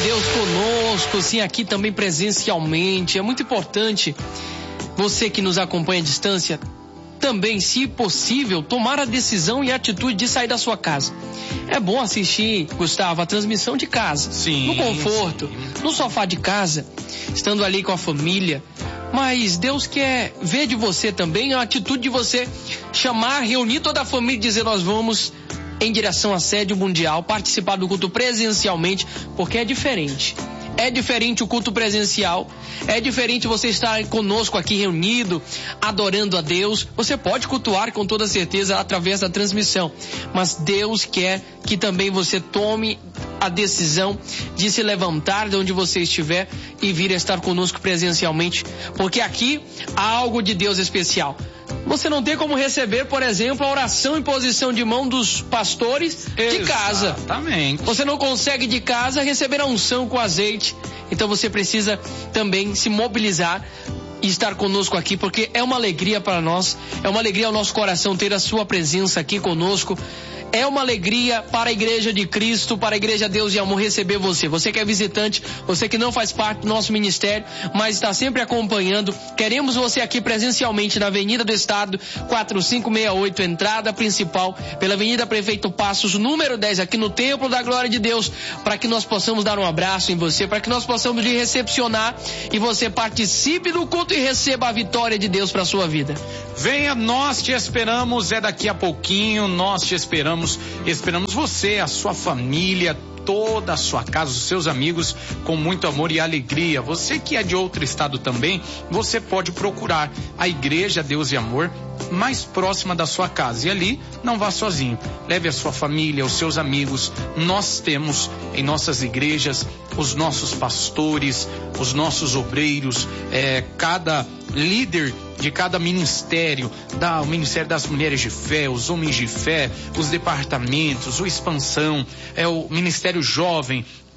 Deus conosco, sim, aqui também presencialmente. É muito importante você que nos acompanha à distância também, se possível, tomar a decisão e a atitude de sair da sua casa. É bom assistir, Gustavo, a transmissão de casa. Sim, no conforto, sim, no sofá de casa, estando ali com a família. Mas Deus quer ver de você também a atitude de você chamar, reunir toda a família e dizer: nós vamos em direção à sede mundial, participar do culto presencialmente, porque é diferente. É diferente o culto presencial, é diferente você estar conosco aqui reunido, adorando a Deus. Você pode cultuar com toda certeza através da transmissão, mas Deus quer que também você tome a decisão de se levantar de onde você estiver e vir estar conosco presencialmente, porque aqui há algo de Deus especial. Você não tem como receber, por exemplo, a oração em posição de mão dos pastores de casa. Exatamente. Você não consegue de casa receber a unção com azeite. Então você precisa também se mobilizar e estar conosco aqui, porque é uma alegria para nós, é uma alegria ao nosso coração ter a sua presença aqui conosco. É uma alegria para a Igreja de Cristo, para a Igreja Deus e Amor receber você. Você que é visitante, você que não faz parte do nosso ministério, mas está sempre acompanhando. Queremos você aqui presencialmente na Avenida do Estado, 4568, entrada principal, pela Avenida Prefeito Passos, número 10, aqui no Templo da Glória de Deus, para que nós possamos dar um abraço em você, para que nós possamos lhe recepcionar e você participe do culto e receba a vitória de Deus para a sua vida. Venha, nós te esperamos, é daqui a pouquinho, nós te esperamos você, a sua família, toda a sua casa, os seus amigos, com muito amor e alegria. Você que é de outro estado também, você pode procurar a Igreja Deus e Amor mais próxima da sua casa, e ali não vá sozinho, leve a sua família, os seus amigos. Nós temos em nossas igrejas os nossos pastores, os nossos obreiros, cada líder de cada ministério, o Ministério das Mulheres de Fé, os Homens de Fé, os departamentos, o Expansão, o Ministério Jovem,